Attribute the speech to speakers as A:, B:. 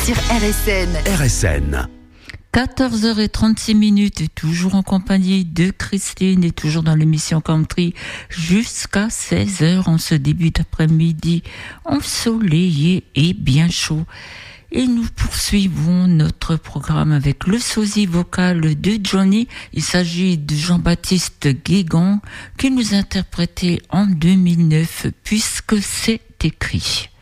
A: sur RSN.
B: RSN.
C: 14h36, toujours en compagnie de Christine et toujours dans l'émission Country jusqu'à 16h en ce début d'après-midi ensoleillé et bien chaud. Et nous poursuivons notre programme avec le sosie vocal de Johnny. Il s'agit de Jean-Baptiste Guégan qui nous a interprété en 2009 puisque c'est écrit.